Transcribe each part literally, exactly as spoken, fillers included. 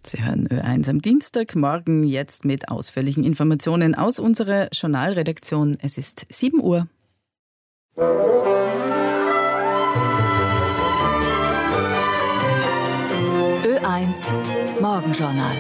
Sie hören Ö eins am Dienstagmorgen, jetzt mit ausführlichen Informationen aus unserer Journalredaktion. Es ist sieben Uhr. Ö eins Morgenjournal.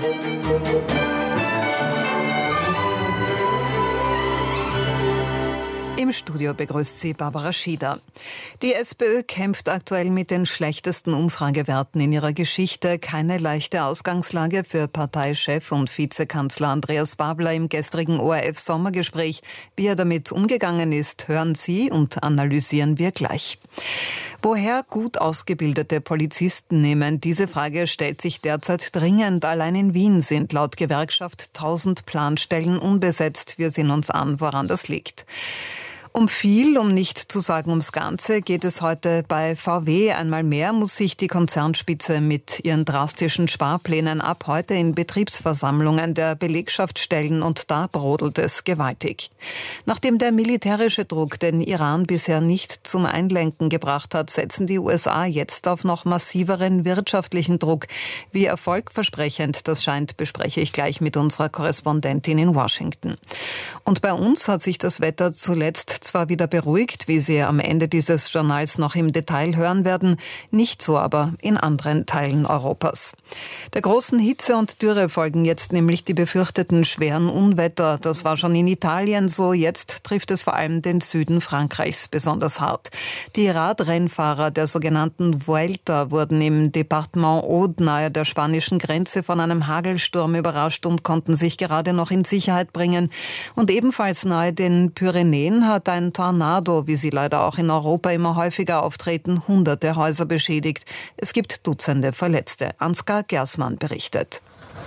Im Studio begrüßt sie Barbara Schieder. Die SPÖ kämpft aktuell mit den schlechtesten Umfragewerten in ihrer Geschichte. Keine leichte Ausgangslage für Parteichef und Vizekanzler Andreas Babler im gestrigen O R F-Sommergespräch. Wie er damit umgegangen ist, hören Sie und analysieren wir gleich. Woher gut ausgebildete Polizisten nehmen, diese Frage stellt sich derzeit dringend. Allein in Wien sind laut Gewerkschaft tausend Planstellen unbesetzt. Wir sehen uns an, woran das liegt. Um viel, um nicht zu sagen ums Ganze, geht es heute bei V W. Einmal mehr muss sich die Konzernspitze mit ihren drastischen Sparplänen ab heute in Betriebsversammlungen der Belegschaft stellen, und da brodelt es gewaltig. Nachdem der militärische Druck den Iran bisher nicht zum Einlenken gebracht hat, setzen die U S A jetzt auf noch massiveren wirtschaftlichen Druck. Wie erfolgversprechend das scheint, bespreche ich gleich mit unserer Korrespondentin in Washington. Und bei uns hat sich das Wetter zuletzt zwar wieder beruhigt, wie Sie am Ende dieses Journals noch im Detail hören werden, nicht so aber in anderen Teilen Europas. Der großen Hitze und Dürre folgen jetzt nämlich die befürchteten schweren Unwetter. Das war schon in Italien so, jetzt trifft es vor allem den Süden Frankreichs besonders hart. Die Radrennfahrer der sogenannten Vuelta wurden im Departement Aude nahe der spanischen Grenze von einem Hagelsturm überrascht und konnten sich gerade noch in Sicherheit bringen. Und ebenfalls nahe den Pyrenäen hat ein Tornado, wie sie leider auch in Europa immer häufiger auftreten, hunderte Häuser beschädigt. Es gibt Dutzende Verletzte. Ansgar Gersmann berichtet.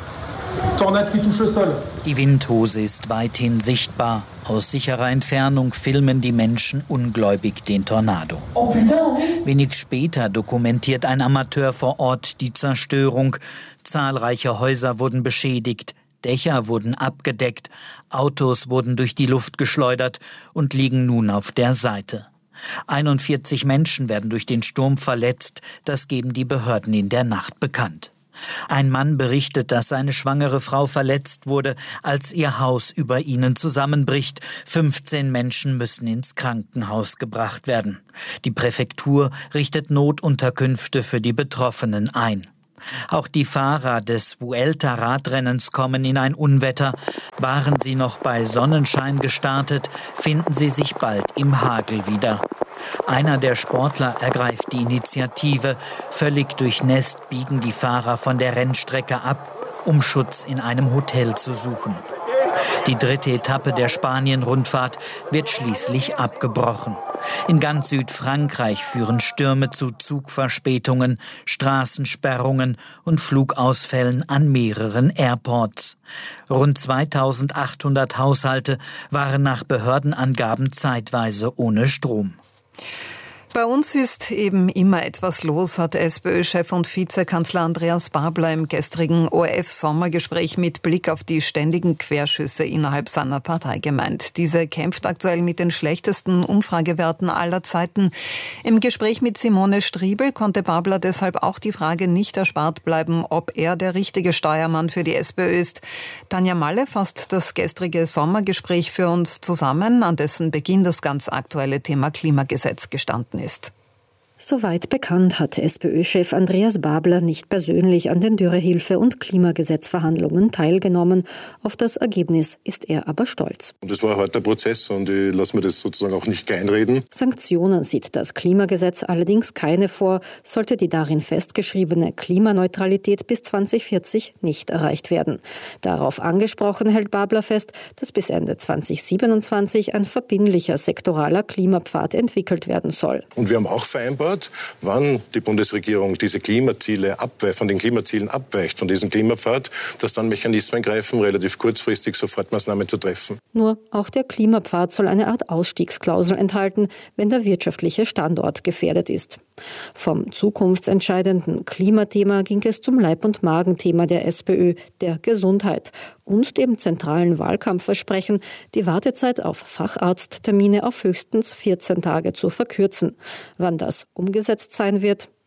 Die Windhose ist weithin sichtbar. Aus sicherer Entfernung filmen die Menschen ungläubig den Tornado. Wenig später dokumentiert ein Amateur vor Ort die Zerstörung. Zahlreiche Häuser wurden beschädigt. Dächer wurden abgedeckt, Autos wurden durch die Luft geschleudert und liegen nun auf der Seite. einundvierzig Menschen werden durch den Sturm verletzt, das geben die Behörden in der Nacht bekannt. Ein Mann berichtet, dass seine schwangere Frau verletzt wurde, als ihr Haus über ihnen zusammenbricht. fünfzehn Menschen müssen ins Krankenhaus gebracht werden. Die Präfektur richtet Notunterkünfte für die Betroffenen ein. Auch die Fahrer des Vuelta-Radrennens kommen in ein Unwetter. Waren sie noch bei Sonnenschein gestartet, finden sie sich bald im Hagel wieder. Einer der Sportler ergreift die Initiative. Völlig durchnässt biegen die Fahrer von der Rennstrecke ab, um Schutz in einem Hotel zu suchen. Die dritte Etappe der Spanien-Rundfahrt wird schließlich abgebrochen. In ganz Südfrankreich führen Stürme zu Zugverspätungen, Straßensperrungen und Flugausfällen an mehreren Airports. Rund zweitausendachthundert Haushalte waren nach Behördenangaben zeitweise ohne Strom. Bei uns ist eben immer etwas los, hat SPÖ-Chef und Vizekanzler Andreas Babler im gestrigen O R F-Sommergespräch mit Blick auf die ständigen Querschüsse innerhalb seiner Partei gemeint. Diese kämpft aktuell mit den schlechtesten Umfragewerten aller Zeiten. Im Gespräch mit Simone Striebel konnte Babler deshalb auch die Frage nicht erspart bleiben, ob er der richtige Steuermann für die SPÖ ist. Tanja Malle fasst das gestrige Sommergespräch für uns zusammen, an dessen Beginn das ganz aktuelle Thema Klimagesetz gestanden ist. Soweit bekannt hat SPÖ-Chef Andreas Babler nicht persönlich an den Dürrehilfe- und Klimagesetzverhandlungen teilgenommen. Auf das Ergebnis ist er aber stolz. Das war ein harter Prozess und ich lasse mir das sozusagen auch nicht kleinreden. Sanktionen sieht das Klimagesetz allerdings keine vor, sollte die darin festgeschriebene Klimaneutralität bis zwanzig vierzig nicht erreicht werden. Darauf angesprochen hält Babler fest, dass bis Ende zwanzig siebenundzwanzig ein verbindlicher sektoraler Klimapfad entwickelt werden soll. Und wir haben auch vereinbart, wann die Bundesregierung diese Klimaziele abweicht, von den Klimazielen abweicht, von diesem Klimapfad, dass dann Mechanismen greifen, relativ kurzfristig Sofortmaßnahmen zu treffen. Nur auch der Klimapfad soll eine Art Ausstiegsklausel enthalten, wenn der wirtschaftliche Standort gefährdet ist. Vom zukunftsentscheidenden Klimathema ging es zum Leib- und Magenthema der SPÖ, der Gesundheit und dem zentralen Wahlkampfversprechen, die Wartezeit auf Facharzttermine auf höchstens vierzehn Tage zu verkürzen. Wann das umgesetzt sein wird,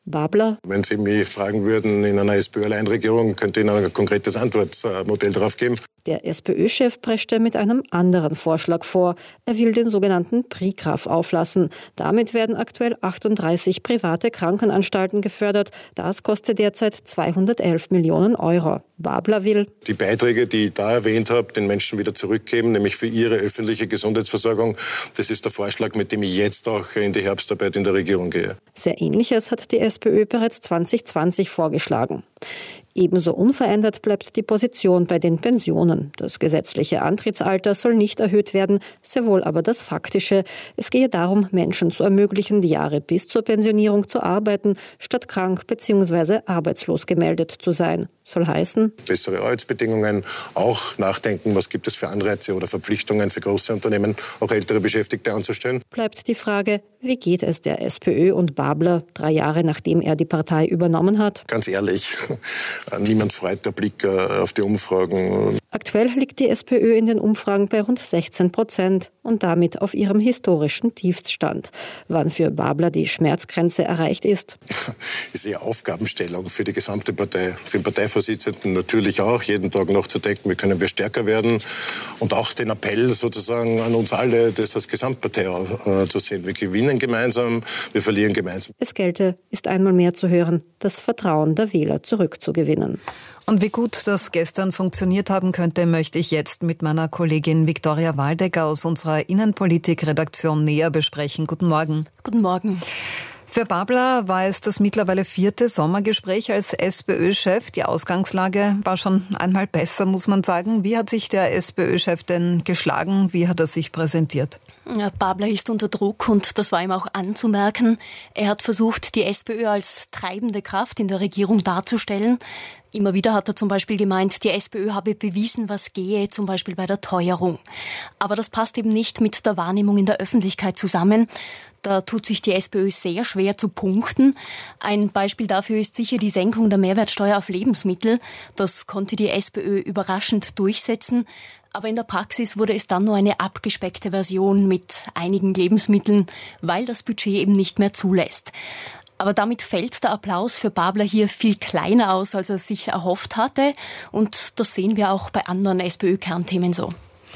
Babler: Wenn Sie mich fragen würden, in einer SPÖ-Alleinregierung, könnte ich Ihnen ein konkretes Antwortmodell darauf geben. Der SPÖ-Chef preschte mit einem anderen Vorschlag vor. Er will den sogenannten PRIKRAF auflassen. Damit werden aktuell achtunddreißig private Krankenanstalten gefördert. Das kostet derzeit zweihundertelf Millionen Euro. Babler will die Beiträge, die ich da erwähnt habe, den Menschen wieder zurückgeben, nämlich für ihre öffentliche Gesundheitsversorgung. Das ist der Vorschlag, mit dem ich jetzt auch in die Herbstarbeit in der Regierung gehe. Sehr Ähnliches hat die SPÖ bereits zwanzig zwanzig vorgeschlagen. Ebenso unverändert bleibt die Position bei den Pensionen. Das gesetzliche Antrittsalter soll nicht erhöht werden, sehr wohl aber das faktische. Es gehe darum, Menschen zu ermöglichen, die Jahre bis zur Pensionierung zu arbeiten, statt krank bzw. arbeitslos gemeldet zu sein. Soll heißen: bessere Arbeitsbedingungen, auch nachdenken, was gibt es für Anreize oder Verpflichtungen für große Unternehmen, auch ältere Beschäftigte anzustellen. Bleibt die Frage, wie geht es der SPÖ und Babler, drei Jahre nachdem er die Partei übernommen hat? Ganz ehrlich, niemand freut der Blick auf die Umfragen. Aktuell liegt die SPÖ in den Umfragen bei rund sechzehn Prozent und damit auf ihrem historischen Tiefststand. Wann für Babler die Schmerzgrenze erreicht ist? Ich sehe Aufgabenstellung für die gesamte Partei, für den Parteivorsitzenden natürlich auch, jeden Tag noch zu denken, wie können wir stärker werden, und auch den Appell sozusagen an uns alle, das als Gesamtpartei äh, zu sehen. Wir gewinnen gemeinsam, wir verlieren gemeinsam. Es gelte, ist einmal mehr zu hören, das Vertrauen der Wähler zurückzugewinnen. Und wie gut das gestern funktioniert haben könnte, möchte ich jetzt mit meiner Kollegin Viktoria Waldecker aus unserer Innenpolitik-Redaktion näher besprechen. Guten Morgen. Guten Morgen. Für Babler war es das mittlerweile vierte Sommergespräch als SPÖ-Chef. Die Ausgangslage war schon einmal besser, muss man sagen. Wie hat sich der SPÖ-Chef denn geschlagen? Wie hat er sich präsentiert? Ja, Babler ist unter Druck und das war ihm auch anzumerken. Er hat versucht, die SPÖ als treibende Kraft in der Regierung darzustellen. Immer wieder hat er zum Beispiel gemeint, die SPÖ habe bewiesen, was gehe, zum Beispiel bei der Teuerung. Aber das passt eben nicht mit der Wahrnehmung in der Öffentlichkeit zusammen. Da tut sich die SPÖ sehr schwer zu punkten. Ein Beispiel dafür ist sicher die Senkung der Mehrwertsteuer auf Lebensmittel. Das konnte die SPÖ überraschend durchsetzen. Aber in der Praxis wurde es dann nur eine abgespeckte Version mit einigen Lebensmitteln, weil das Budget eben nicht mehr zulässt. Aber damit fällt der Applaus für Babler hier viel kleiner aus, als er sich erhofft hatte. Und das sehen wir auch bei anderen SPÖ-Kernthemen so.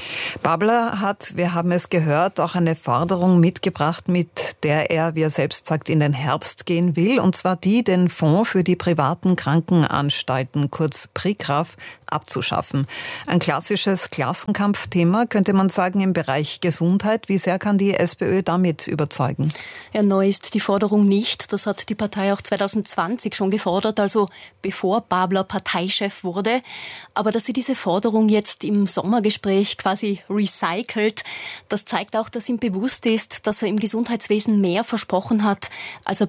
Babler hat, wir haben es gehört, auch eine Forderung mitgebracht, mit der er, wie er selbst sagt, in den Herbst gehen will. Und zwar die, den Fonds für die privaten Krankenanstalten, kurz PRIKRAF, abzuschaffen. Ein klassisches Klassenkampfthema, könnte man sagen, im Bereich Gesundheit. Wie sehr kann die SPÖ damit überzeugen? Ja, neu ist die Forderung nicht. Das hat die Partei auch zwanzig zwanzig schon gefordert, also bevor Babler Parteichef wurde. Aber dass sie diese Forderung jetzt im Sommergespräch quasi recycelt, das zeigt auch, dass ihm bewusst ist, dass er im Gesundheitswesen mehr versprochen hat, als er